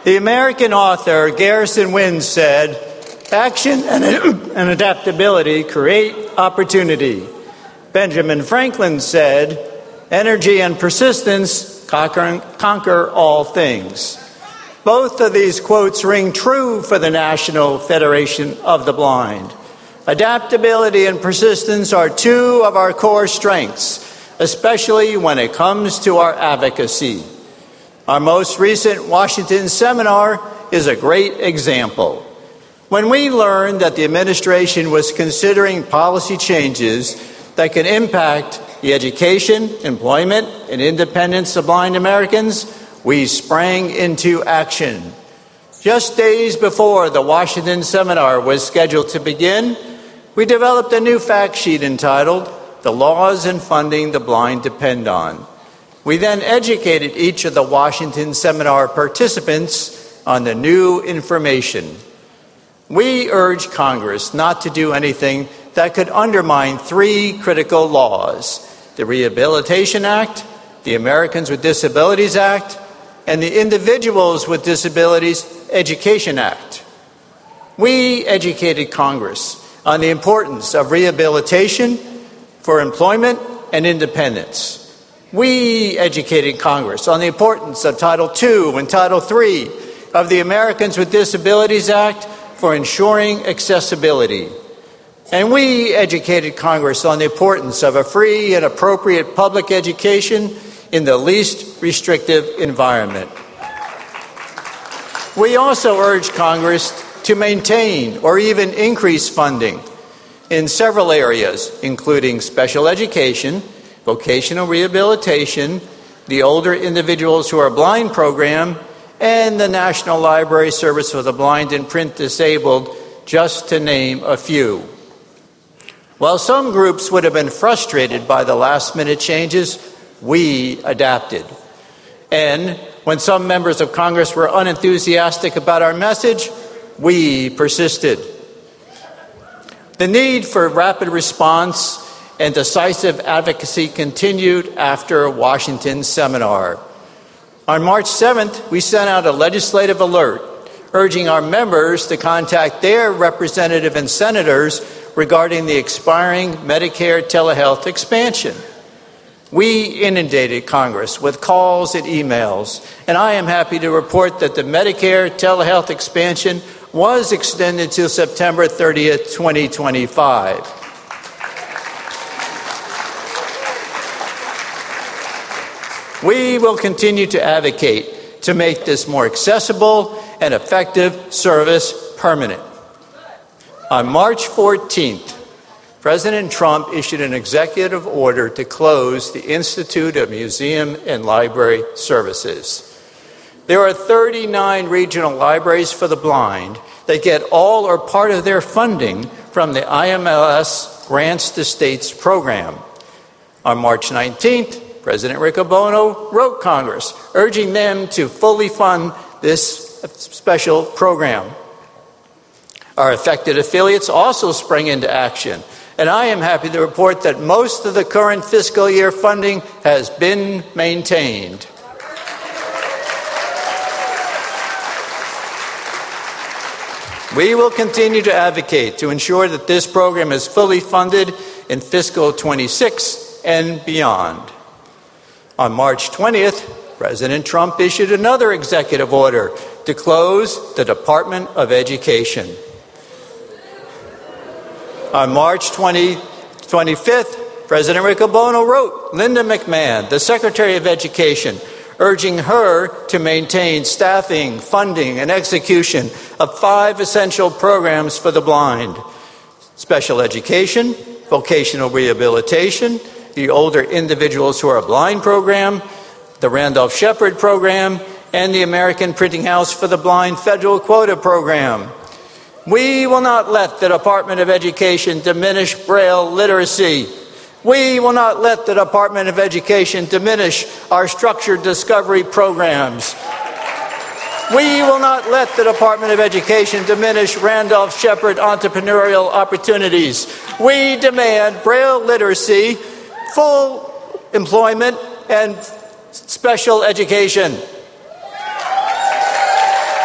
The American author Garrison Wynn said, "Action and adaptability create opportunity." Benjamin Franklin said, "Energy and persistence conquer all things." Both of these quotes ring true for the National Federation of the Blind. Adaptability and persistence are two of our core strengths, especially when it comes to our advocacy. Our most recent Washington seminar is a great example. When we learned that the administration was considering policy changes that can impact the education, employment, and independence of blind Americans, we sprang into action. Just days before the Washington seminar was scheduled to begin, we developed a new fact sheet entitled, "The Laws and Funding the Blind Depend On." We then educated each of the Washington seminar participants on the new information. We urged Congress not to do anything that could undermine three critical laws: the Rehabilitation Act, the Americans with Disabilities Act, and the Individuals with Disabilities Education Act. We educated Congress on the importance of rehabilitation for employment and independence. We educated Congress on the importance of Title II and Title III of the Americans with Disabilities Act for ensuring accessibility. And we educated Congress on the importance of a free and appropriate public education in the least restrictive environment. We also urged Congress to maintain or even increase funding in several areas, including special education, vocational rehabilitation, the Older Individuals Who Are Blind program, and the National Library Service for the Blind and Print Disabled, just to name a few. While some groups would have been frustrated by the last-minute changes, we adapted. And when some members of Congress were unenthusiastic about our message, we persisted. The need for rapid response and decisive advocacy continued after Washington's seminar. On March 7th, we sent out a legislative alert urging our members to contact their representative and senators regarding the expiring Medicare telehealth expansion. We inundated Congress with calls and emails, and I am happy to report that the Medicare telehealth expansion was extended to September 30th, 2025. We will continue to advocate to make this more accessible and effective service permanent. On March 14th, President Trump issued an executive order to close the Institute of Museum and Library Services. There are 39 regional libraries for the blind that get all or part of their funding from the IMLS Grants to States program. On March 19th, President Riccobono wrote Congress, urging them to fully fund this special program. Our affected affiliates also sprang into action, and I am happy to report that most of the current fiscal year funding has been maintained. We will continue to advocate to ensure that this program is fully funded in fiscal 26 and beyond. On March 20th, President Trump issued another executive order to close the Department of Education. On March 25th, President Riccobono wrote Linda McMahon, the Secretary of Education, urging her to maintain staffing, funding, and execution of 5 essential programs for the blind: special education, vocational rehabilitation, the Older Individuals Who Are Blind program, the Randolph Shepherd program, and the American Printing House for the Blind federal quota program. We will not let the Department of Education diminish Braille literacy. We will not let the Department of Education diminish our structured discovery programs. We will not let the Department of Education diminish Randolph Shepherd entrepreneurial opportunities. We demand Braille literacy, full employment, and special education.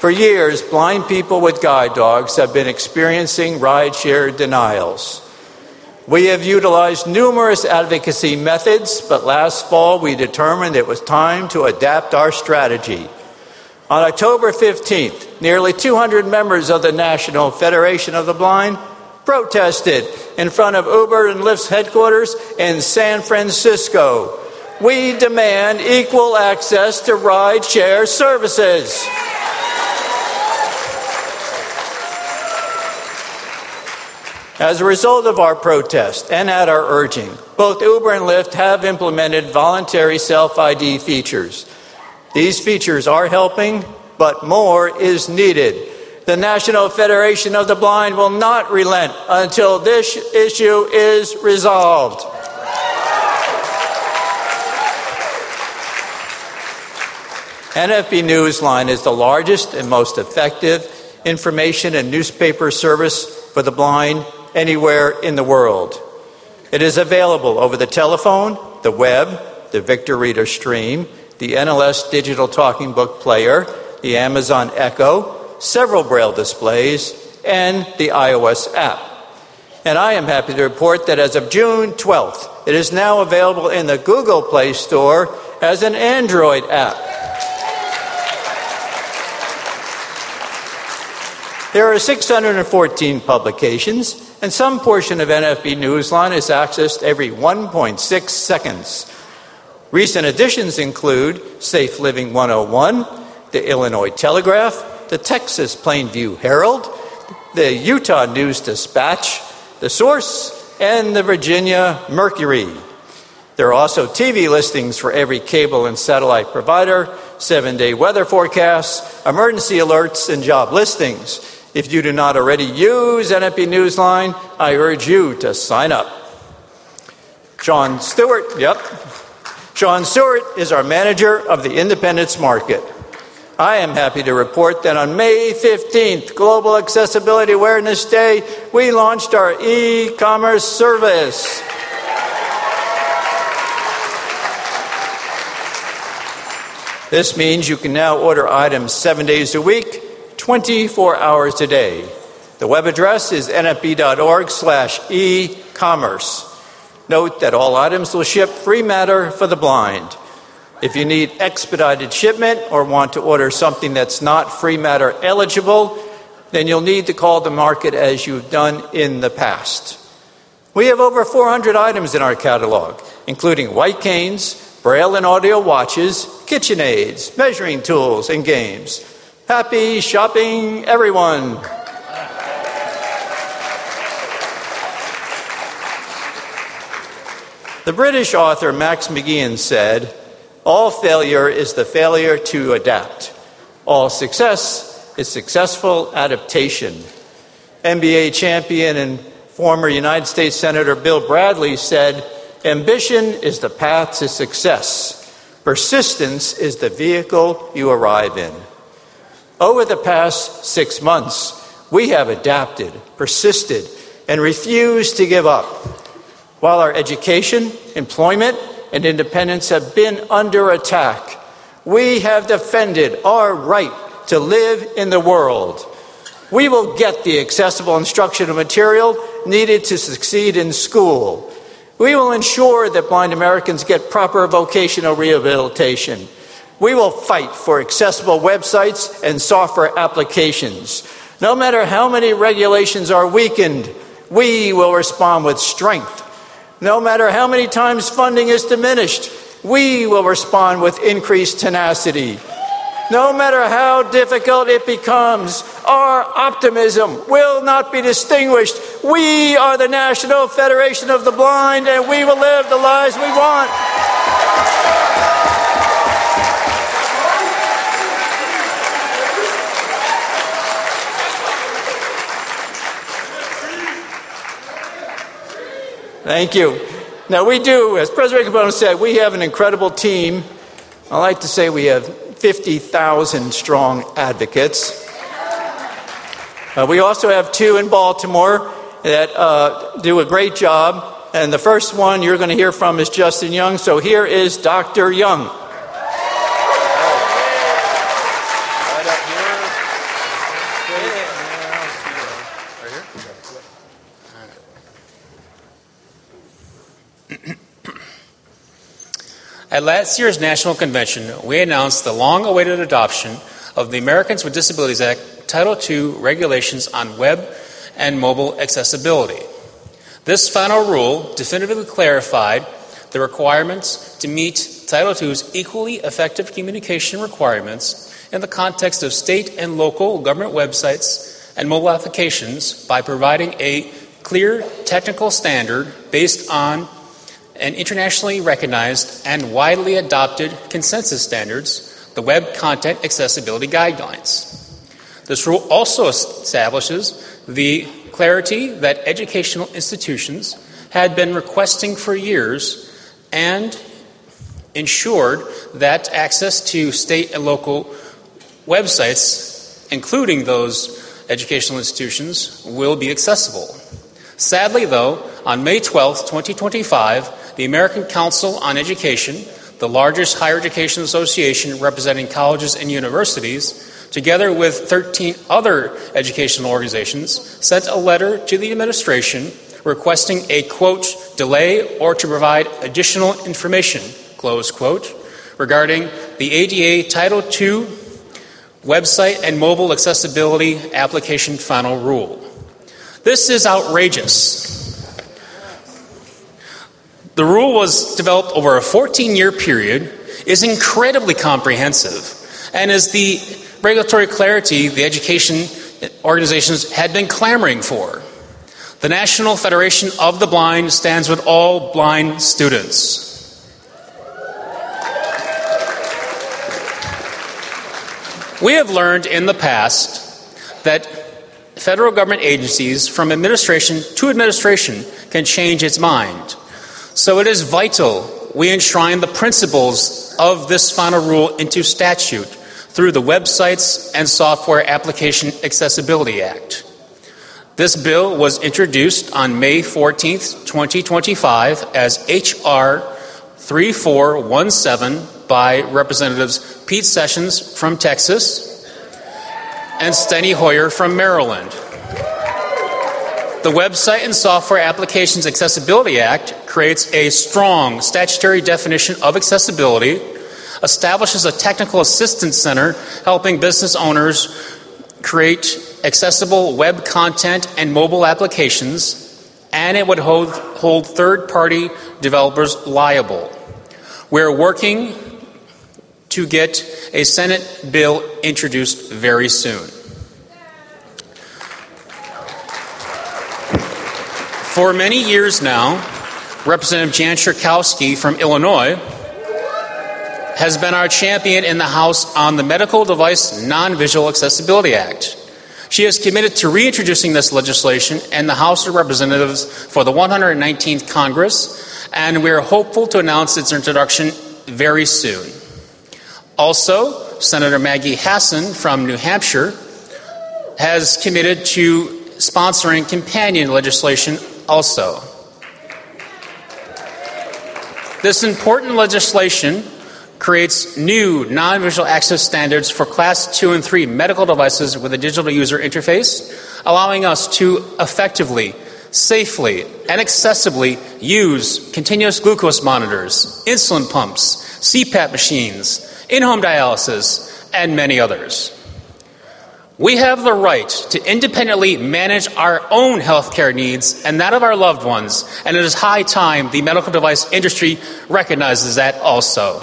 For years, blind people with guide dogs have been experiencing rideshare denials. We have utilized numerous advocacy methods, but last fall we determined it was time to adapt our strategy. On October 15th, nearly 200 members of the National Federation of the Blind protested in front of Uber and Lyft's headquarters in San Francisco. We demand equal access to ride-share services. As a result of our protest and at our urging, both Uber and Lyft have implemented voluntary self-ID features. These features are helping, but more is needed. The National Federation of the Blind will not relent until this issue is resolved. NFB Newsline is the largest and most effective information and newspaper service for the blind anywhere in the world. It is available over the telephone, the web, the Victor Reader Stream, the NLS Digital Talking Book Player, the Amazon Echo, several Braille displays, and the iOS app. And I am happy to report that as of June 12th, it is now available in the Google Play Store as an Android app. There are 614 publications, and some portion of NFB Newsline is accessed every 1.6 seconds. Recent additions include Safe Living 101, the Illinois Telegraph, the Texas Plainview Herald, the Utah News Dispatch, the Source, and the Virginia Mercury. There are also TV listings for every cable and satellite provider, 7-day weather forecasts, emergency alerts, and job listings. If you do not already use NFB Newsline, I urge you to sign up. Sean Stewart is our manager of the Independence Market. I am happy to report that on May 15th, Global Accessibility Awareness Day, we launched our e-commerce service. This means you can now order items 7 days a week, 24 hours a day. The web address is nfb.org/e-commerce. Note that all items will ship free matter for the blind. If you need expedited shipment or want to order something that's not free matter eligible, then you'll need to call the market as you've done in the past. We have over 400 items in our catalog, including white canes, Braille and audio watches, kitchen aids, measuring tools, and games. Happy shopping, everyone! The British author Max McGeehan said, "All failure is the failure to adapt. All success is successful adaptation." NBA champion and former United States Senator Bill Bradley said, "Ambition is the path to success. Persistence is the vehicle you arrive in." Over the past 6 months, we have adapted, persisted, and refused to give up. While our education, employment, and independence have been under attack, we have defended our right to live in the world. We will get the accessible instructional material needed to succeed in school. We will ensure that blind Americans get proper vocational rehabilitation. We will fight for accessible websites and software applications. No matter how many regulations are weakened, we will respond with strength. No matter how many times funding is diminished, we will respond with increased tenacity. No matter how difficult it becomes, our optimism will not be distinguished. We are the National Federation of the Blind, and we will live the lives we want. Thank you. Now we do, as President Capone said, we have an incredible team. I like to say we have 50,000 strong advocates. We also have 2 in Baltimore that do a great job. And the first one you're going to hear from is Justin Young. So here is Dr. Young. Right up here. At last year's National Convention, we announced the long-awaited adoption of the Americans with Disabilities Act, Title II Regulations on Web and Mobile Accessibility. This final rule definitively clarified the requirements to meet Title II's equally effective communication requirements in the context of state and local government websites and mobile applications by providing a clear technical standard based on an internationally recognized and widely adopted consensus standards, the Web Content Accessibility Guidelines. This rule also establishes the clarity that educational institutions had been requesting for years and ensured that access to state and local websites, including those educational institutions, will be accessible. Sadly, though, on May 12, 2025, the American Council on Education, the largest higher education association representing colleges and universities, together with 13 other educational organizations, sent a letter to the administration requesting a, quote, delay or to provide additional information, close quote, regarding the ADA Title II Website and Mobile Accessibility Application Final Rule. This is outrageous. The rule was developed over a 14-year period, is incredibly comprehensive, and is the regulatory clarity the education organizations had been clamoring for. The National Federation of the Blind stands with all blind students. We have learned in the past that federal government agencies, from administration to administration, can change its mind. So it is vital we enshrine the principles of this final rule into statute through the Websites and Software Application Accessibility Act. This bill was introduced on May 14, 2025 as H.R. 3417 by Representatives Pete Sessions from Texas and Steny Hoyer from Maryland. The Website and Software Applications Accessibility Act creates a strong statutory definition of accessibility, establishes a technical assistance center helping business owners create accessible web content and mobile applications, and it would hold third-party developers liable. We're working to get a Senate bill introduced very soon. For many years now, Representative Jan Schakowsky from Illinois has been our champion in the House on the Medical Device Non-Visual Accessibility Act. She is committed to reintroducing this legislation in the House of Representatives for the 119th Congress, and we are hopeful to announce its introduction very soon. Also, Senator Maggie Hassan from New Hampshire has committed to sponsoring companion legislation also. This important legislation creates new non-visual access standards for Class 2 and 3 medical devices with a digital user interface, allowing us to effectively, safely, and accessibly use continuous glucose monitors, insulin pumps, CPAP machines, in-home dialysis, and many others. We have the right to independently manage our own healthcare needs and that of our loved ones, and it is high time the medical device industry recognizes that also.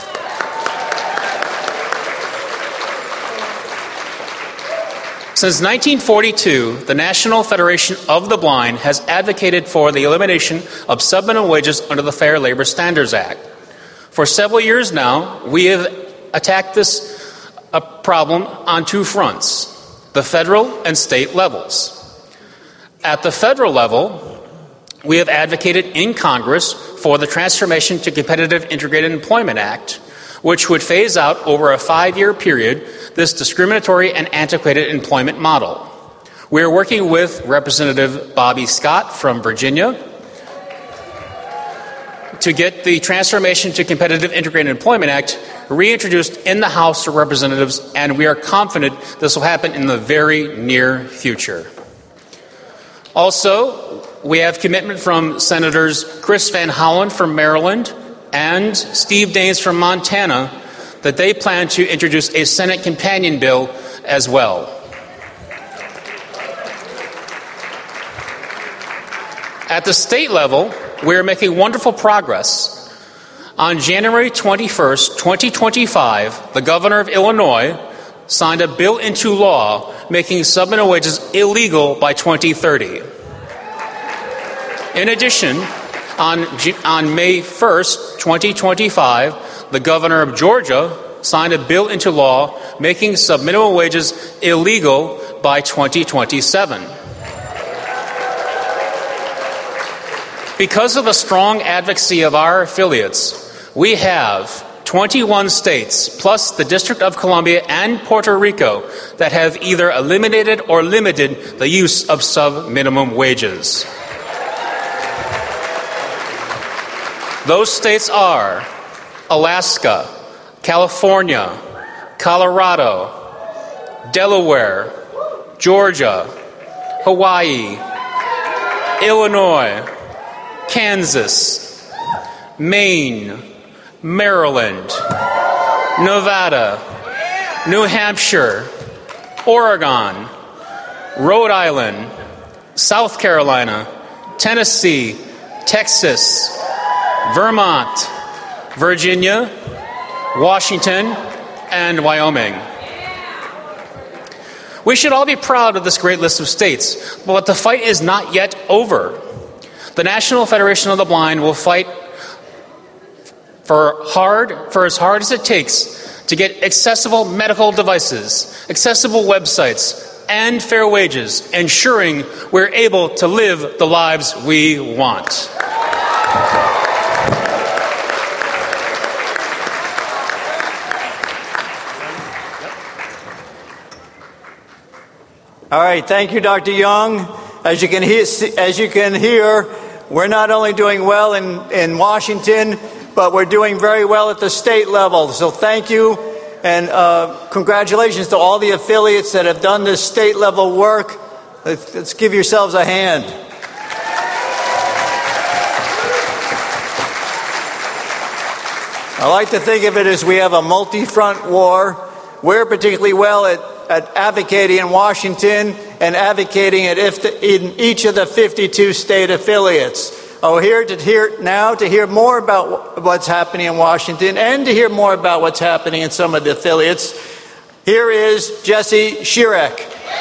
Since 1942, the National Federation of the Blind has advocated for the elimination of subminimum wages under the Fair Labor Standards Act. For several years now, we have attacked this problem on two fronts, the federal and state levels. At the federal level, we have advocated in Congress for the Transformation to Competitive Integrated Employment Act, which would phase out over a 5-year period this discriminatory and antiquated employment model. We are working with Representative Bobby Scott from Virginia to get the Transformation to Competitive Integrated Employment Act reintroduced in the House of Representatives, and we are confident this will happen in the very near future. Also, we have commitment from Senators Chris Van Hollen from Maryland, and Steve Daines from Montana that they plan to introduce a Senate companion bill as well. At the state level, we are making wonderful progress. On January 21st, 2025, the governor of Illinois signed a bill into law making sub-minimum wages illegal by 2030. In addition, on May 1st, 2025, the governor of Georgia signed a bill into law making sub-minimum wages illegal by 2027. Because of the strong advocacy of our affiliates, we have 21 states, plus the District of Columbia and Puerto Rico, that have either eliminated or limited the use of sub-minimum wages. Those states are Alaska, California, Colorado, Delaware, Georgia, Hawaii, Illinois, Kansas, Maine, Maryland, Nevada, New Hampshire, Oregon, Rhode Island, South Carolina, Tennessee, Texas, Vermont, Virginia, Washington, and Wyoming. We should all be proud of this great list of states, but the fight is not yet over. The National Federation of the Blind will fight for as hard as it takes to get accessible medical devices, accessible websites, and fair wages, ensuring we're able to live the lives we want. All right, thank you, Dr. Young. As you can hear, we're not only doing well in Washington, but we're doing very well at the state level. So thank you, and congratulations to all the affiliates that have done this state level work. Let's give yourselves a hand. I like to think of it as we have a multi-front war. We're particularly well at advocating in Washington and advocating in each of the 52 state affiliates. Here to hear more about what's happening in Washington and to hear more about what's happening in some of the affiliates. Here is Jesse Shirek.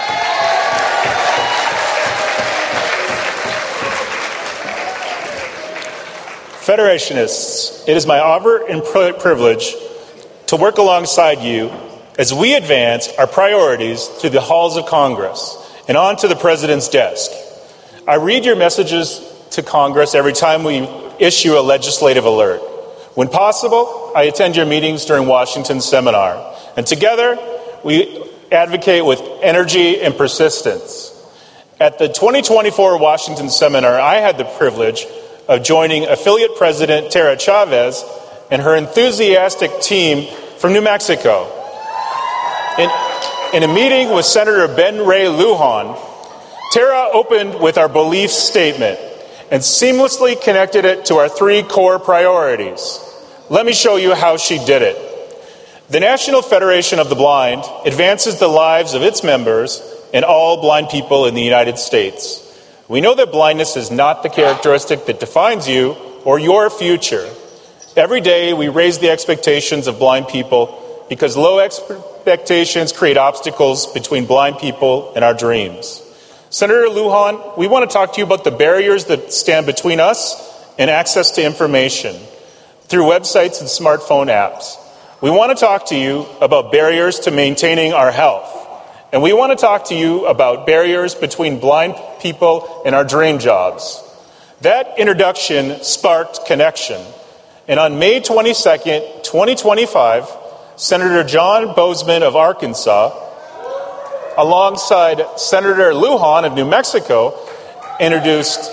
Federationists, it is my honor and privilege to work alongside you as we advance our priorities through the halls of Congress and on to the President's desk. I read your messages to Congress every time we issue a legislative alert. When possible, I attend your meetings during Washington's seminar, and together we advocate with energy and persistence. At the 2024 Washington seminar, I had the privilege of joining affiliate President Tara Chavez and her enthusiastic team from New Mexico. In a meeting with Senator Ben Ray Lujan, Tara opened with our belief statement and seamlessly connected it to our three core priorities. Let me show you how she did it. The National Federation of the Blind advances the lives of its members and all blind people in the United States. We know that blindness is not the characteristic that defines you or your future. Every day we raise the expectations of blind people because low expectations create obstacles between blind people and our dreams. Senator Lujan, we want to talk to you about the barriers that stand between us and access to information through websites and smartphone apps. We want to talk to you about barriers to maintaining our health. And we want to talk to you about barriers between blind people and our dream jobs. That introduction sparked connection. And on May 22nd, 2025, Senator John Boozman of Arkansas, alongside Senator Lujan of New Mexico, introduced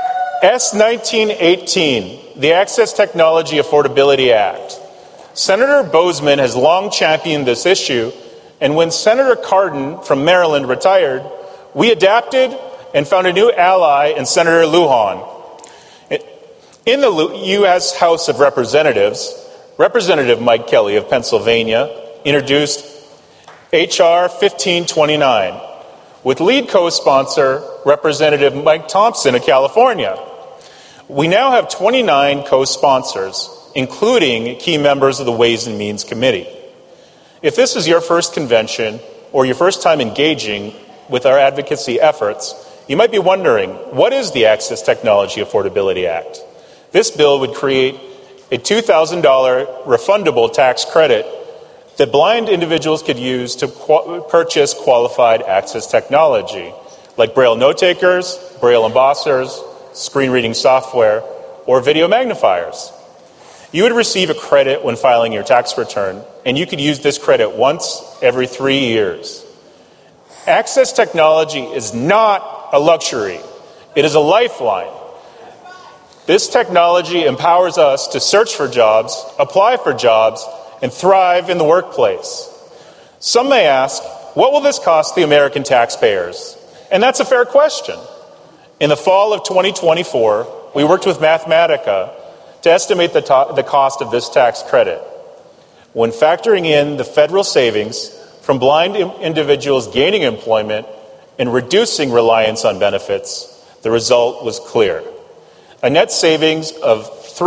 S-1918, the Access Technology Affordability Act. Senator Boozman has long championed this issue, and when Senator Cardin from Maryland retired, we adapted and found a new ally in Senator Lujan. In the U.S. House of Representatives, Representative Mike Kelly of Pennsylvania introduced H.R. 1529 with lead co-sponsor Representative Mike Thompson of California. We now have 29 co-sponsors, including key members of the Ways and Means Committee. If this is your first convention or your first time engaging with our advocacy efforts, you might be wondering, what is the Access Technology Affordability Act? This bill would create a $2,000 refundable tax credit that blind individuals could use to purchase qualified access technology, like Braille note takers, Braille embossers, screen reading software, or video magnifiers. You would receive a credit when filing your tax return, and you could use this credit once every 3 years. Access technology is not a luxury. It is a lifeline. This technology empowers us to search for jobs, apply for jobs, and thrive in the workplace. Some may ask, what will this cost the American taxpayers? And that's a fair question. In the fall of 2024, we worked with Mathematica to estimate the cost of this tax credit. When factoring in the federal savings from blind individuals gaining employment and reducing reliance on benefits, the result was clear. A net savings of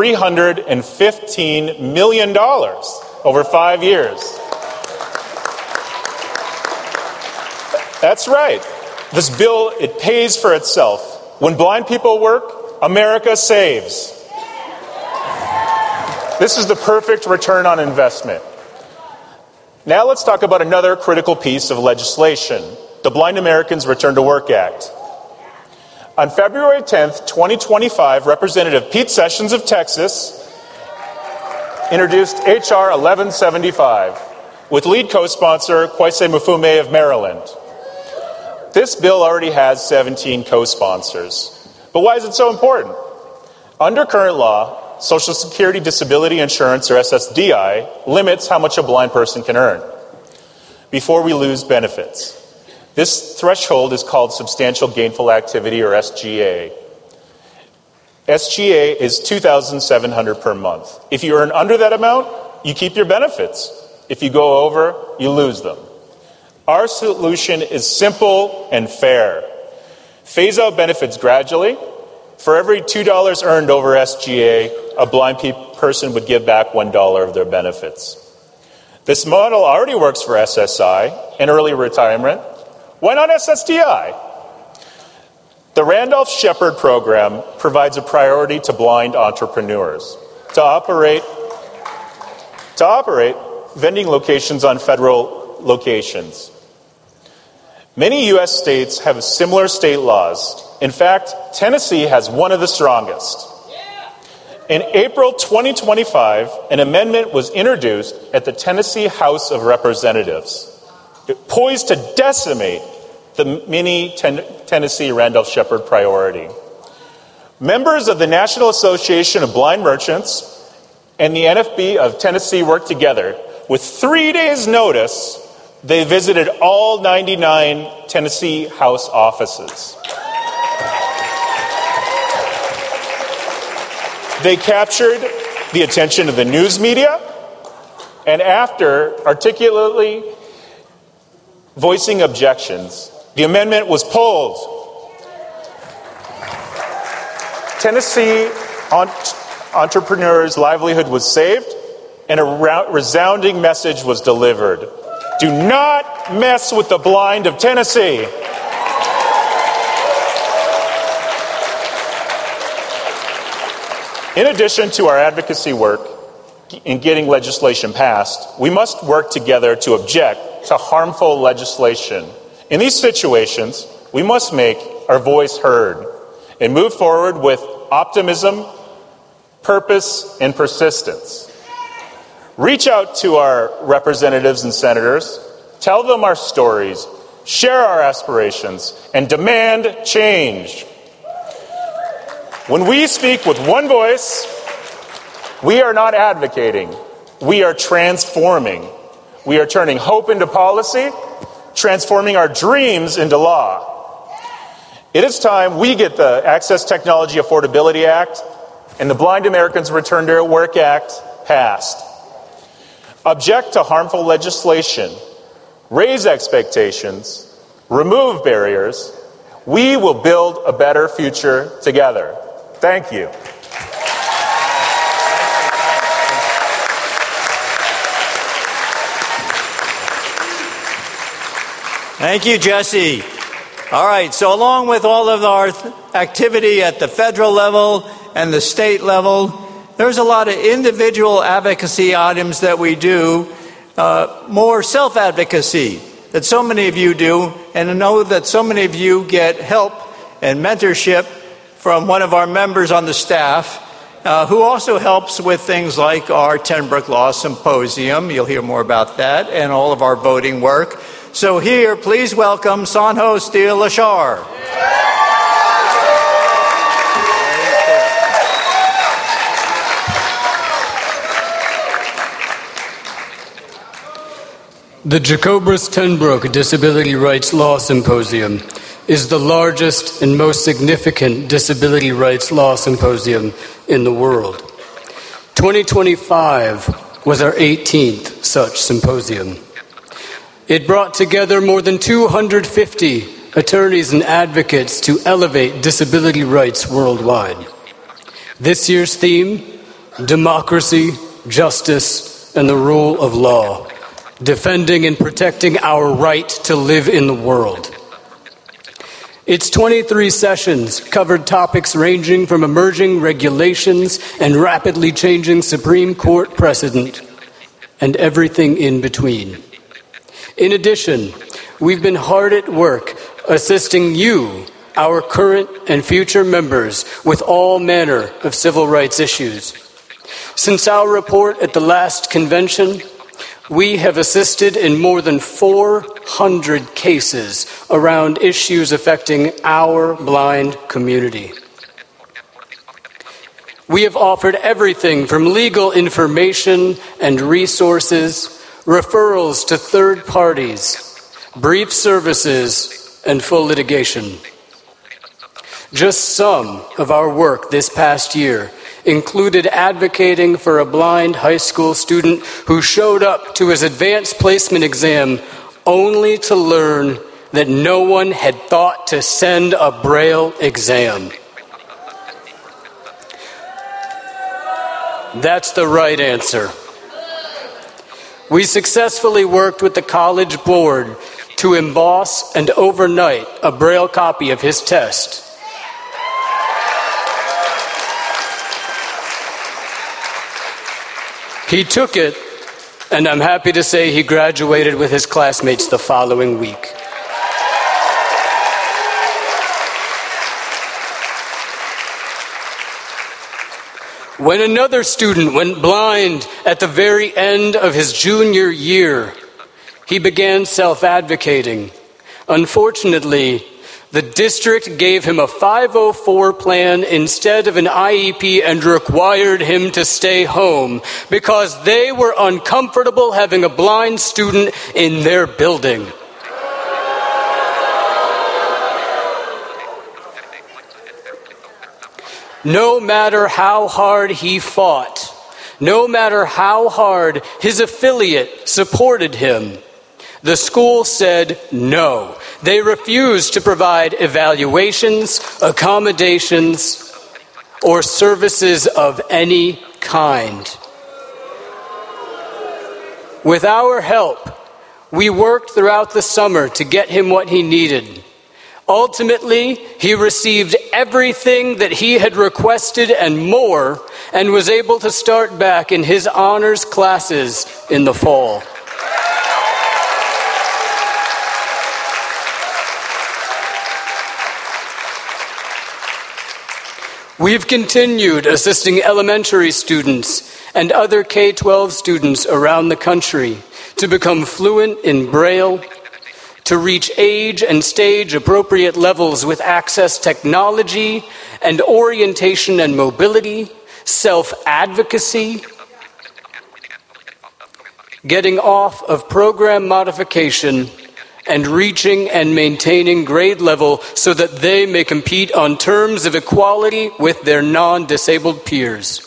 $315 million over 5 years. That's right. This bill, it pays for itself. When blind people work, America saves. This is the perfect return on investment. Now let's talk about another critical piece of legislation, the Blind Americans Return to Work Act. On February 10th, 2025, Representative Pete Sessions of Texas introduced H.R. 1175 with lead co-sponsor Kwesi Mfume of Maryland. This bill already has 17 co-sponsors. But why is it so important? Under current law, Social Security Disability Insurance, or SSDI, limits how much a blind person can earn before we lose benefits. This threshold is called Substantial Gainful Activity, or SGA. SGA is $2,700 per month. If you earn under that amount, you keep your benefits. If you go over, you lose them. Our solution is simple and fair. Phase out benefits gradually. For every $2 earned over SGA, a blind person would give back $1 of their benefits. This model already works for SSI and early retirement. Why not SSDI? The Randolph Shepherd program provides a priority to blind entrepreneurs to operate vending locations on federal locations. Many U.S. states have similar state laws. In fact, Tennessee has one of the strongest. In April 2025, an amendment was introduced at the Tennessee House of Representatives, poised to decimate the mini Tennessee Randolph Shepherd priority. Members of the National Association of Blind Merchants and the NFB of Tennessee worked together. With 3 days' notice, they visited all 99 Tennessee House offices. They captured the attention of the news media, and after articulately voicing objections, the amendment was pulled. Tennessee entrepreneurs' livelihood was saved, and a resounding message was delivered. Do not mess with the blind of Tennessee. In addition to our advocacy work in getting legislation passed, we must work together to object to harmful legislation. In these situations, we must make our voice heard and move forward with optimism, purpose, and persistence. Reach out to our representatives and senators, tell them our stories, share our aspirations, and demand change. When we speak with one voice, we are not advocating, we are transforming. We are turning hope into policy, transforming our dreams into law. It is time we get the Access Technology Affordability Act and the Blind Americans Return to Work Act passed. Object to harmful legislation, raise expectations, remove barriers. We will build a better future together. Thank you. Thank you, Jesse. All right, so along with all of our activity at the federal level and the state level, there's a lot of individual advocacy items that we do, more self-advocacy that so many of you do, and I know that so many of you get help and mentorship from one of our members on the staff, who also helps with things like our Tenbrook Law Symposium. You'll hear more about that, and all of our voting work. So here, please welcome Sanjo Steele Lashar. The Jacobus Tenbrook Disability Rights Law Symposium is the largest and most significant disability rights law symposium in the world. 2025 was our 18th such symposium. It brought together more than 250 attorneys and advocates to elevate disability rights worldwide. This year's theme, democracy, justice, and the rule of law, defending and protecting our right to live in the world. Its 23 sessions covered topics ranging from emerging regulations and rapidly changing Supreme Court precedent, and everything in between. In addition, we've been hard at work assisting you, our current and future members, with all manner of civil rights issues. Since our report at the last convention, we have assisted in more than 400 cases around issues affecting our blind community. We have offered everything from legal information and resources, referrals to third parties, brief services, and full litigation. Just some of our work this past year included advocating for a blind high school student who showed up to his advanced placement exam only to learn that no one had thought to send a Braille exam. That's the right answer. We successfully worked with the college board to emboss and overnight a Braille copy of his test. He took it, and I'm happy to say he graduated with his classmates the following week. When another student went blind at the very end of his junior year, he began self-advocating. Unfortunately, the district gave him a 504 plan instead of an IEP and required him to stay home because they were uncomfortable having a blind student in their building. No matter how hard he fought, no matter how hard his affiliate supported him, the school said no. They refused to provide evaluations, accommodations, or services of any kind. With our help, we worked throughout the summer to get him what he needed. Ultimately, he received everything that he had requested and more, and was able to start back in his honors classes in the fall. We've continued assisting elementary students and other K-12 students around the country to become fluent in Braille, to reach age and stage appropriate levels with access technology and orientation and mobility, self-advocacy, getting off of program modification, and reaching and maintaining grade level so that they may compete on terms of equality with their non-disabled peers.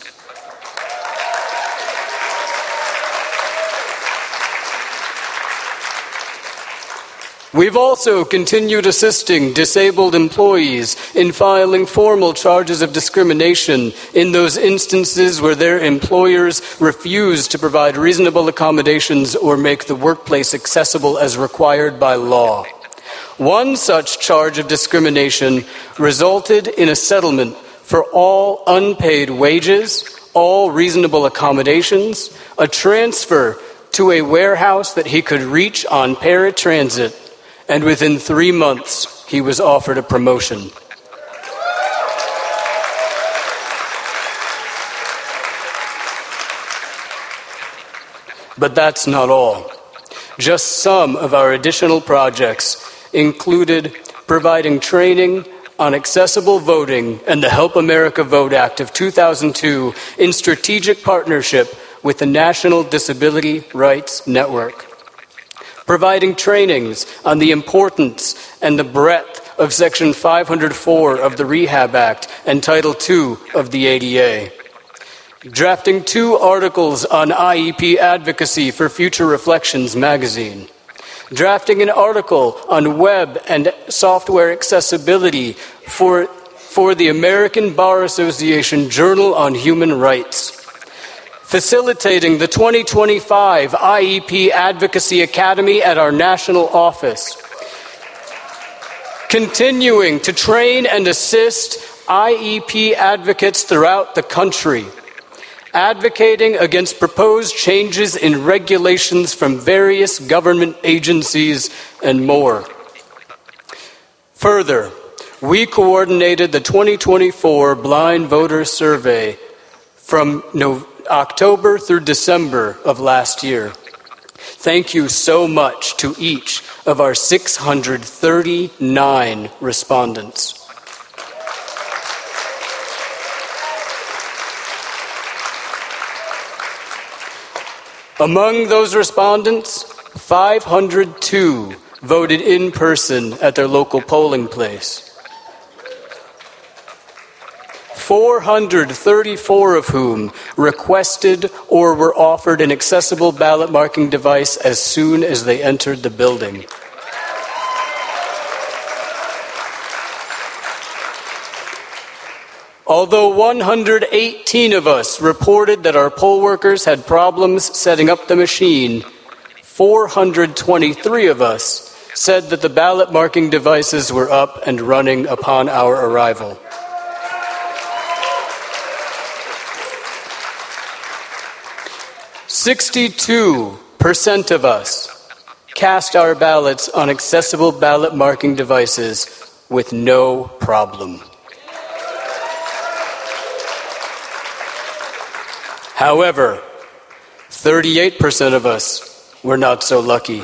We've also continued assisting disabled employees in filing formal charges of discrimination in those instances where their employers refuse to provide reasonable accommodations or make the workplace accessible as required by law. One such charge of discrimination resulted in a settlement for all unpaid wages, all reasonable accommodations, a transfer to a warehouse that he could reach on paratransit, and within 3 months, he was offered a promotion. But that's not all. Just some of our additional projects included providing training on accessible voting and the Help America Vote Act of 2002 in strategic partnership with the National Disability Rights Network. Providing trainings on the importance and the breadth of Section 504 of the Rehab Act and Title II of the ADA. Drafting 2 articles on IEP advocacy for Future Reflections magazine. Drafting an article on web and software accessibility for the American Bar Association Journal on Human Rights. Facilitating the 2025 IEP Advocacy Academy at our national office. Continuing to train and assist IEP advocates throughout the country. Advocating against proposed changes in regulations from various government agencies and more. Further, we coordinated the 2024 Blind Voter Survey from October through December of last year. Thank you so much to each of our 639 respondents. Among those respondents, 502 voted in person at their local polling place. 434 of whom requested or were offered an accessible ballot marking device as soon as they entered the building. Although 118 of us reported that our poll workers had problems setting up the machine, 423 of us said that the ballot marking devices were up and running upon our arrival. %62 of us cast our ballots on accessible ballot marking devices with no problem. However, 38% of us were not so lucky.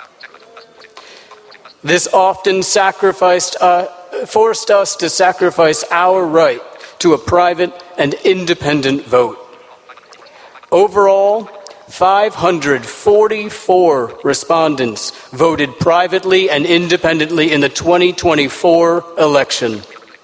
This often forced us to sacrifice our right to a private and independent vote. Overall, 544 respondents voted privately and independently in the 2024 election.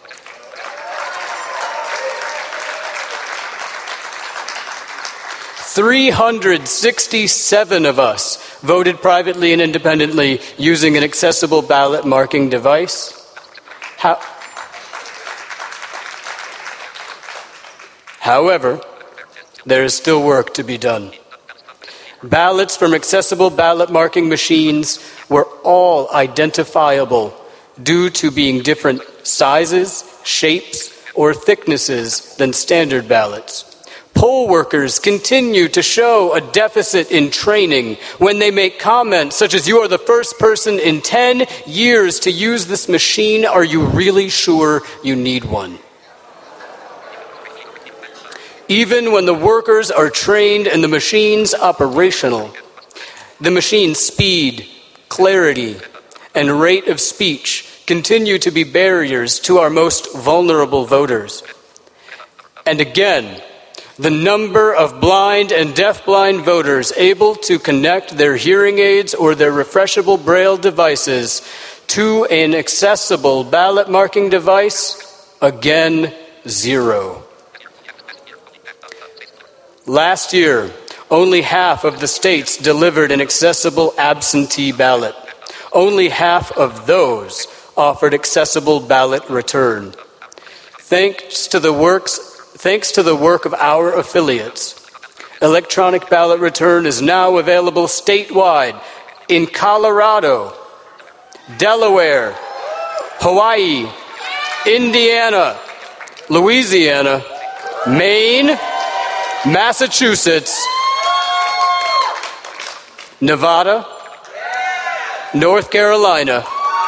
$367 of us voted privately and independently using an accessible ballot marking device. However, there is still work to be done. Ballots from accessible ballot marking machines were all identifiable due to being different sizes, shapes, or thicknesses than standard ballots. Poll workers continue to show a deficit in training when they make comments such as, "You are the first person in 10 years to use this machine. Are you really sure you need one?" Even when the workers are trained and the machine's operational, the machine's speed, clarity, and rate of speech continue to be barriers to our most vulnerable voters. And again, the number of blind and deafblind voters able to connect their hearing aids or their refreshable Braille devices to an accessible ballot marking device, again, 0. Last year, only half of the states delivered an accessible absentee ballot. Only half of those offered accessible ballot return. Thanks to the work of our affiliates, electronic ballot return is now available statewide in Colorado, Delaware, Hawaii, Indiana, Louisiana, Maine, Massachusetts, Nevada, North Carolina,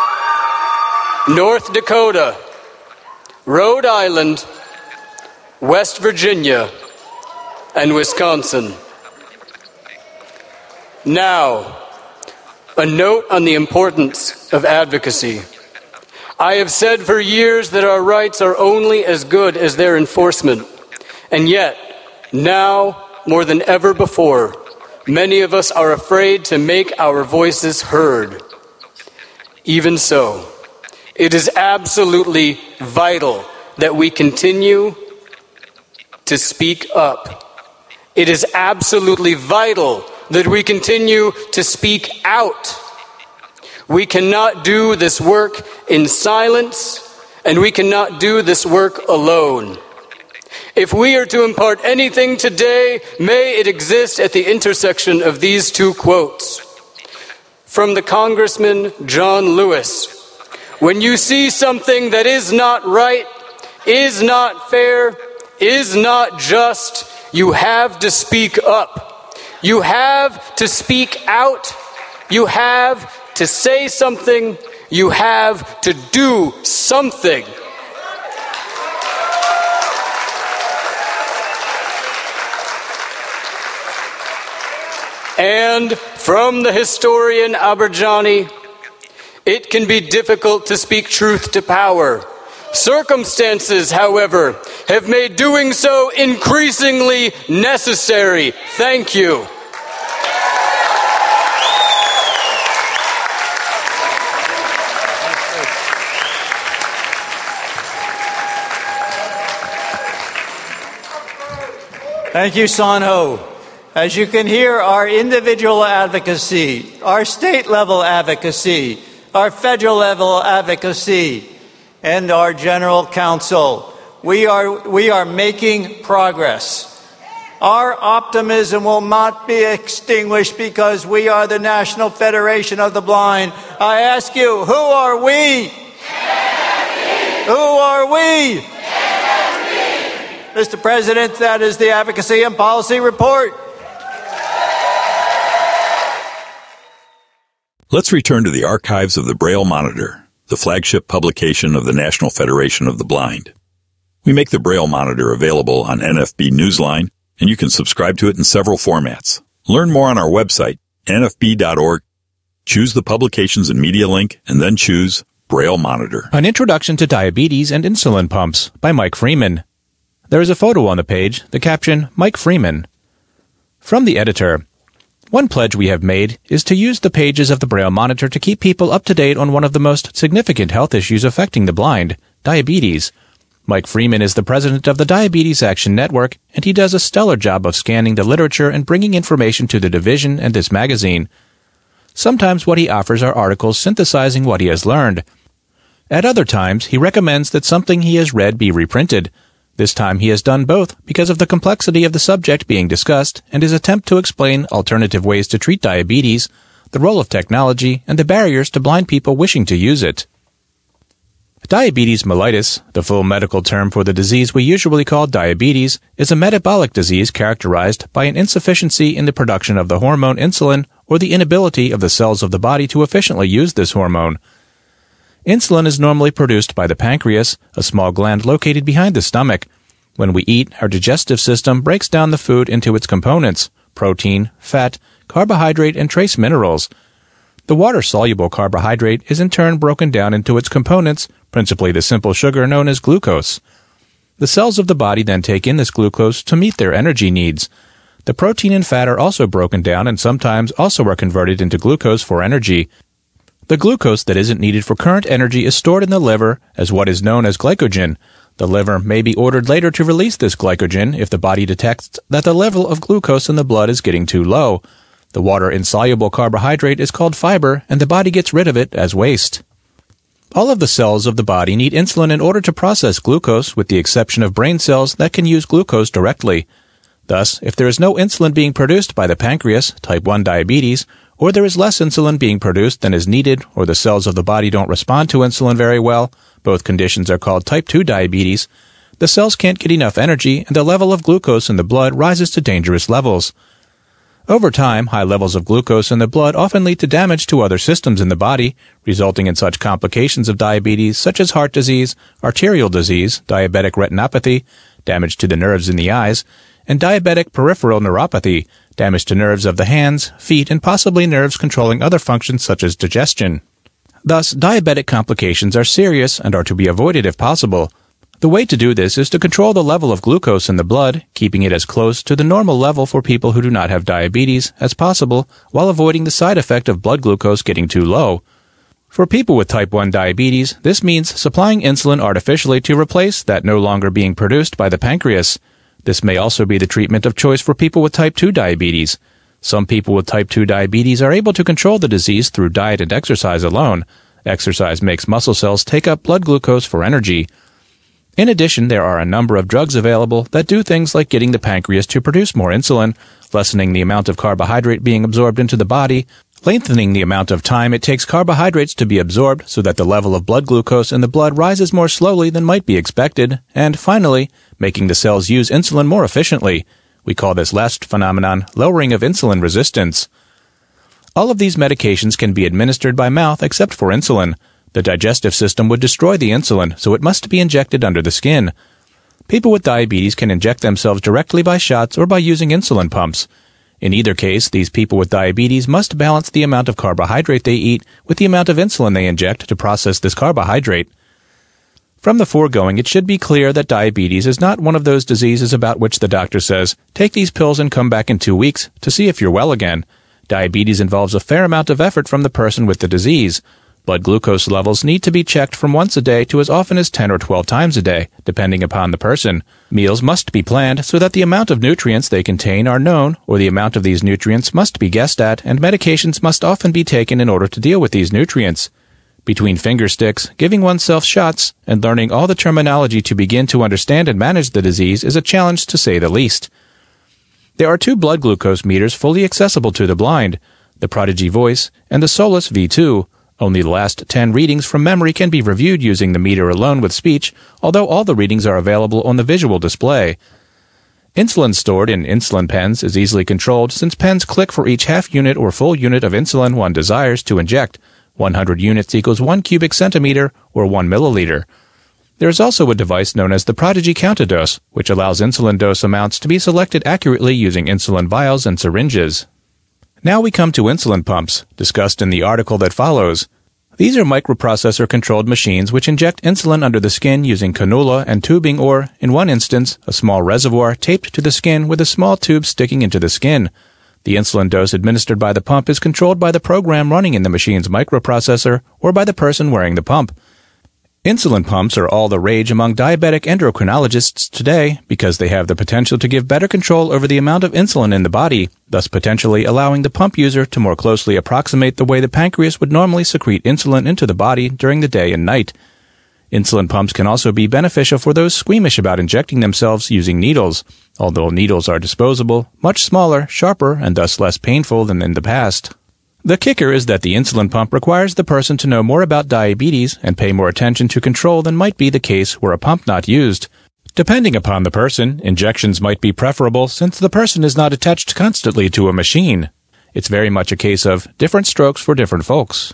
North Dakota, Rhode Island, West Virginia, and Wisconsin. Now, a note on the importance of advocacy. I have said for years that our rights are only as good as their enforcement. And yet, now, more than ever before, many of us are afraid to make our voices heard. Even so, it is absolutely vital that we continue to speak up. It is absolutely vital that we continue to speak out. We cannot do this work in silence, and we cannot do this work alone. If we are to impart anything today, may it exist at the intersection of these two quotes. From the Congressman John Lewis, "When you see something that is not right, is not fair, is not just, you have to speak up. You have to speak out. You have to say something. You have to do something." And from the historian Aberjani, "It can be difficult to speak truth to power. Circumstances, however, have made doing so increasingly necessary." Thank you. Thank you, Son Ho. As you can hear, our individual advocacy, our state-level advocacy, our federal-level advocacy, and our general counsel, we are making progress. Our optimism will not be extinguished because we are the National Federation of the Blind. I ask you, who are we? Who are we? Mr. President, that is the Advocacy and Policy Report. Let's return to the archives of the Braille Monitor, the flagship publication of the National Federation of the Blind. We make the Braille Monitor available on NFB Newsline, and you can subscribe to it in several formats. Learn more on our website, nfb.org. Choose the Publications and Media link, and then choose Braille Monitor. An Introduction to Diabetes and Insulin Pumps by Mike Freeman. There is a photo on the page, the caption, Mike Freeman. From the editor, one pledge we have made is to use the pages of the Braille Monitor to keep people up to date on one of the most significant health issues affecting the blind, diabetes. Mike Freeman is the president of the Diabetes Action Network, and he does a stellar job of scanning the literature and bringing information to the division and this magazine. Sometimes what he offers are articles synthesizing what he has learned. At other times, he recommends that something he has read be reprinted. This time he has done both because of the complexity of the subject being discussed and his attempt to explain alternative ways to treat diabetes, the role of technology, and the barriers to blind people wishing to use it. Diabetes mellitus, the full medical term for the disease we usually call diabetes, is a metabolic disease characterized by an insufficiency in the production of the hormone insulin or the inability of the cells of the body to efficiently use this hormone. Insulin is normally produced by the pancreas, a small gland located behind the stomach. When we eat, our digestive system breaks down the food into its components, protein, fat, carbohydrate, and trace minerals. The water-soluble carbohydrate is in turn broken down into its components, principally the simple sugar known as glucose. The cells of the body then take in this glucose to meet their energy needs. The protein and fat are also broken down and sometimes also are converted into glucose for energy. The glucose that isn't needed for current energy is stored in the liver as what is known as glycogen. The liver may be ordered later to release this glycogen if the body detects that the level of glucose in the blood is getting too low. The water-insoluble carbohydrate is called fiber, and the body gets rid of it as waste. All of the cells of the body need insulin in order to process glucose, with the exception of brain cells that can use glucose directly. Thus, if there is no insulin being produced by the pancreas, type 1 diabetes, or there is less insulin being produced than is needed, or the cells of the body don't respond to insulin very well, both conditions are called type 2 diabetes, the cells can't get enough energy and the level of glucose in the blood rises to dangerous levels. Over time, high levels of glucose in the blood often lead to damage to other systems in the body, resulting in such complications of diabetes such as heart disease, arterial disease, diabetic retinopathy, damage to the nerves in the eyes, and diabetic peripheral neuropathy, damage to nerves of the hands, feet, and possibly nerves controlling other functions such as digestion. Thus, diabetic complications are serious and are to be avoided if possible. The way to do this is to control the level of glucose in the blood, keeping it as close to the normal level for people who do not have diabetes as possible, while avoiding the side effect of blood glucose getting too low. For people with type 1 diabetes, this means supplying insulin artificially to replace that no longer being produced by the pancreas. This may also be the treatment of choice for people with type 2 diabetes. Some people with type 2 diabetes are able to control the disease through diet and exercise alone. Exercise makes muscle cells take up blood glucose for energy. In addition, there are a number of drugs available that do things like getting the pancreas to produce more insulin, lessening the amount of carbohydrate being absorbed into the body, lengthening the amount of time it takes carbohydrates to be absorbed so that the level of blood glucose in the blood rises more slowly than might be expected, and finally, making the cells use insulin more efficiently. We call this last phenomenon lowering of insulin resistance. All of these medications can be administered by mouth except for insulin. The digestive system would destroy the insulin, so it must be injected under the skin. People with diabetes can inject themselves directly by shots or by using insulin pumps. In either case, these people with diabetes must balance the amount of carbohydrate they eat with the amount of insulin they inject to process this carbohydrate. From the foregoing, it should be clear that diabetes is not one of those diseases about which the doctor says, take these pills and come back in 2 weeks to see if you're well again. Diabetes involves a fair amount of effort from the person with the disease. Blood glucose levels need to be checked from once a day to as often as 10 or 12 times a day, depending upon the person. Meals must be planned so that the amount of nutrients they contain are known, or the amount of these nutrients must be guessed at, and medications must often be taken in order to deal with these nutrients. Between finger sticks, giving oneself shots, and learning all the terminology to begin to understand and manage the disease is a challenge to say the least. There are 2 blood glucose meters fully accessible to the blind, the Prodigy Voice and the Solus V2. Only the last 10 readings from memory can be reviewed using the meter alone with speech, although all the readings are available on the visual display. Insulin stored in insulin pens is easily controlled since pens click for each half unit or full unit of insulin one desires to inject. 100 units equals 1 cubic centimeter or 1 milliliter. There is also a device known as the Prodigy Countadose, which allows insulin dose amounts to be selected accurately using insulin vials and syringes. Now we come to insulin pumps, discussed in the article that follows. These are microprocessor-controlled machines which inject insulin under the skin using cannula and tubing or, in one instance, a small reservoir taped to the skin with a small tube sticking into the skin. The insulin dose administered by the pump is controlled by the program running in the machine's microprocessor or by the person wearing the pump. Insulin pumps are all the rage among diabetic endocrinologists today because they have the potential to give better control over the amount of insulin in the body, thus potentially allowing the pump user to more closely approximate the way the pancreas would normally secrete insulin into the body during the day and night. Insulin pumps can also be beneficial for those squeamish about injecting themselves using needles, although needles are disposable, much smaller, sharper, and thus less painful than in the past. The kicker is that the insulin pump requires the person to know more about diabetes and pay more attention to control than might be the case were a pump not used. Depending upon the person, injections might be preferable since the person is not attached constantly to a machine. It's very much a case of different strokes for different folks.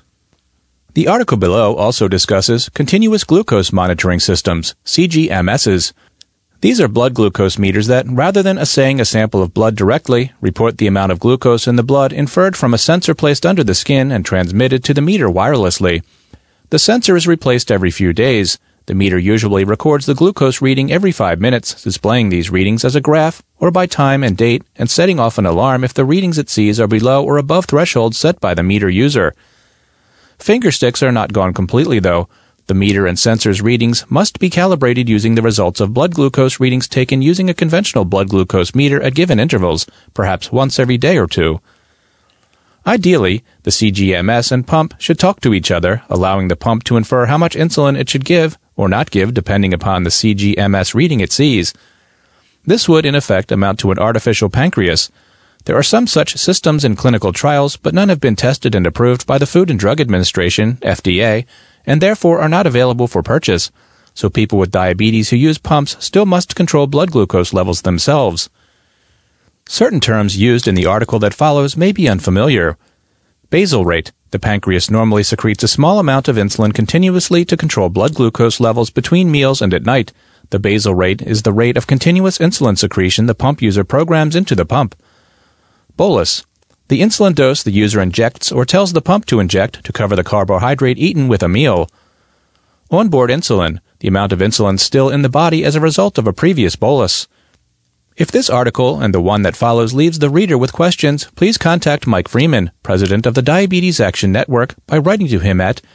The article below also discusses continuous glucose monitoring systems, CGMSs. These are blood glucose meters that, rather than assaying a sample of blood directly, report the amount of glucose in the blood inferred from a sensor placed under the skin and transmitted to the meter wirelessly. The sensor is replaced every few days. The meter usually records the glucose reading every 5 minutes, displaying these readings as a graph or by time and date and setting off an alarm if the readings it sees are below or above thresholds set by the meter user. Finger sticks are not gone completely, though. The meter and sensor's readings must be calibrated using the results of blood glucose readings taken using a conventional blood glucose meter at given intervals, perhaps once every day or two. Ideally, the CGMS and pump should talk to each other, allowing the pump to infer how much insulin it should give or not give depending upon the CGMS reading it sees. This would, in effect, amount to an artificial pancreas. There are some such systems in clinical trials, but none have been tested and approved by the Food and Drug Administration, FDA, and therefore are not available for purchase, so people with diabetes who use pumps still must control blood glucose levels themselves. Certain terms used in the article that follows may be unfamiliar. Basal rate. The pancreas normally secretes a small amount of insulin continuously to control blood glucose levels between meals and at night. The basal rate is the rate of continuous insulin secretion the pump user programs into the pump. Bolus. The insulin dose the user injects or tells the pump to inject to cover the carbohydrate eaten with a meal. Onboard insulin. The amount of insulin still in the body as a result of a previous bolus. If this article and the one that follows leaves the reader with questions, please contact Mike Freeman, president of the Diabetes Action Network, by writing to him at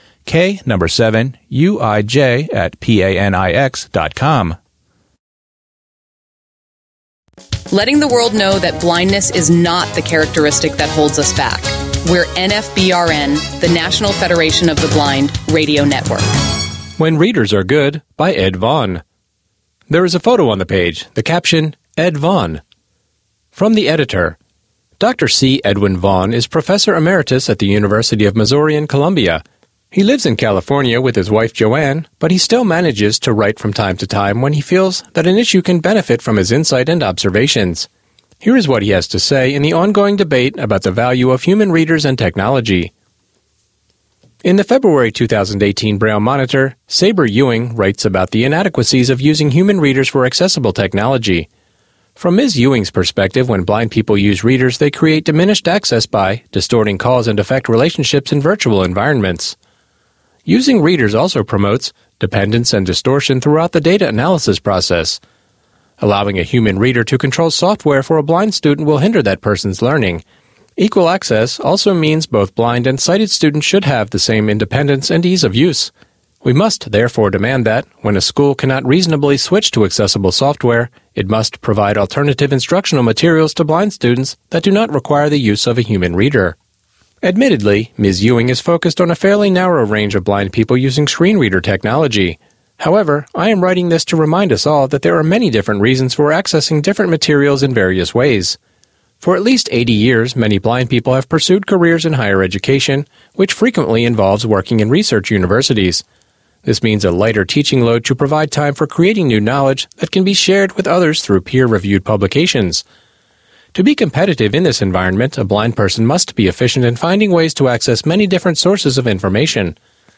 k7uij@panix.com. Letting the world know that blindness is not the characteristic that holds us back. We're NFBRN, the National Federation of the Blind Radio Network. When Readers Are Good, by Ed Vaughn. There is a photo on the page, the caption, Ed Vaughn. From the editor, Dr. C. Edwin Vaughn is Professor Emeritus at the University of Missouri in Columbia. He lives in California with his wife Joanne, but he still manages to write from time to time when he feels that an issue can benefit from his insight and observations. Here is what he has to say in the ongoing debate about the value of human readers and technology. In the February 2018 Braille Monitor, Saber Ewing writes about the inadequacies of using human readers for accessible technology. From Ms. Ewing's perspective, when blind people use readers, they create diminished access by distorting cause and effect relationships in virtual environments. Using readers also promotes dependence and distortion throughout the data analysis process. Allowing a human reader to control software for a blind student will hinder that person's learning. Equal access also means both blind and sighted students should have the same independence and ease of use. We must therefore demand that, when a school cannot reasonably switch to accessible software, it must provide alternative instructional materials to blind students that do not require the use of a human reader. Admittedly, Ms. Ewing is focused on a fairly narrow range of blind people using screen reader technology. However, I am writing this to remind us all that there are many different reasons for accessing different materials in various ways. For at least 80 years, many blind people have pursued careers in higher education, which frequently involves working in research universities. This means a lighter teaching load to provide time for creating new knowledge that can be shared with others through peer-reviewed publications. To be competitive in this environment, a blind person must be efficient in finding ways to access many different sources of information.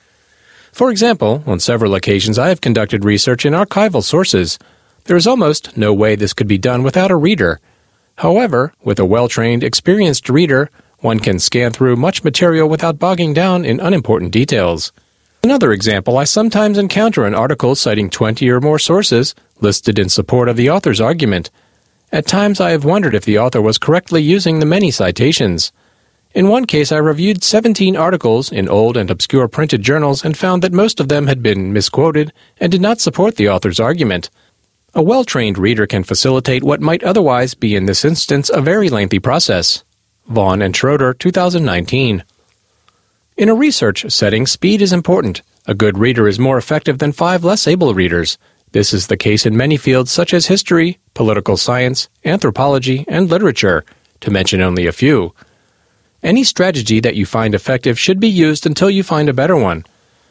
For example, on several occasions I have conducted research in archival sources. There is almost no way this could be done without a reader. However, with a well-trained, experienced reader, one can scan through much material without bogging down in unimportant details. Another example, I sometimes encounter an article citing 20 or more sources listed in support of the author's argument. At times I have wondered if the author was correctly using the many citations. In one case I reviewed 17 articles in old and obscure printed journals and found that most of them had been misquoted and did not support the author's argument. A well-trained reader can facilitate what might otherwise be in this instance a very lengthy process. Vaughn and Schroeder, 2019. In a research setting, speed is important. A good reader is more effective than 5 less able readers. This is the case in many fields such as history, political science, anthropology, and literature, to mention only a few. Any strategy that you find effective should be used until you find a better one.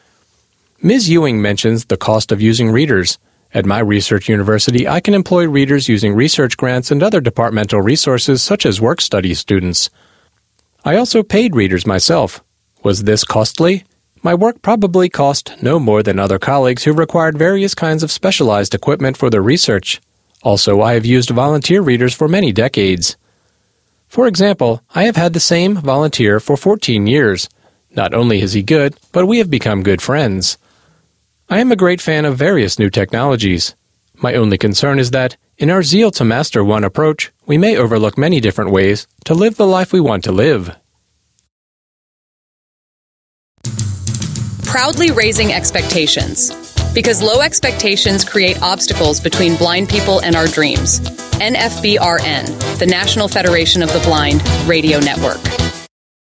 Ms. Ewing mentions the cost of using readers. At my research university, I can employ readers using research grants and other departmental resources such as work-study students. I also paid readers myself. Was this costly? My work probably cost no more than other colleagues who required various kinds of specialized equipment for their research. Also, I have used volunteer readers for many decades. For example, I have had the same volunteer for 14 years. Not only is he good, but we have become good friends. I am a great fan of various new technologies. My only concern is that, in our zeal to master one approach, we may overlook many different ways to live the life we want to live. Proudly raising expectations. Because low expectations create obstacles between blind people and our dreams. NFBRN, the National Federation of the Blind Radio Network.